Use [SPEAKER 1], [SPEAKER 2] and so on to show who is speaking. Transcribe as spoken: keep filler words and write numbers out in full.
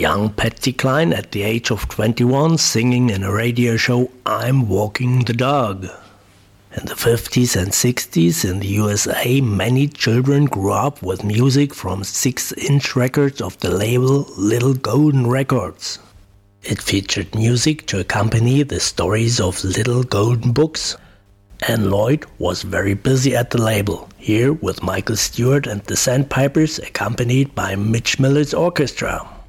[SPEAKER 1] young Patsy Cline at the age of twenty-one singing in a radio show I'm Walking the Dog. In the fifties and sixties in the U S A, many children grew up with music from six-inch records of the label Little Golden Records. It featured music to accompany the stories of Little Golden Books. Ann Lloyd was very busy at the label, here with Michael Stewart and the Sandpipers, accompanied by Mitch Miller's orchestra.